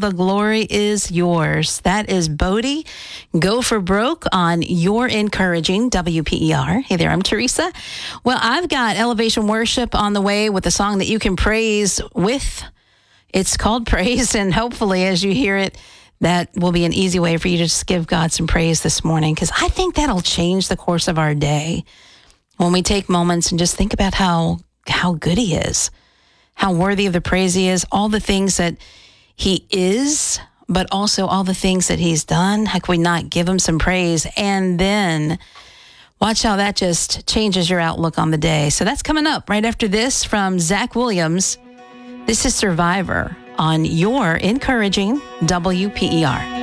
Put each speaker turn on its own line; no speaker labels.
the glory is yours. That is Bodie. Go for Broke on Your Encouraging WPER. Hey there, I'm Teresa. Well, I've got Elevation Worship on the way with a song that you can praise with. It's called Praise, and hopefully as you hear it, that will be an easy way for you to just give God some praise this morning, because I think that'll change the course of our day when we take moments and just think about how good he is, how worthy of the praise he is, all the things that he is, but also all the things that he's done. How can we not give him some praise? And then watch how that just changes your outlook on the day. So that's coming up right after this from Zach Williams. This is Survivor on Your Encouraging WPER.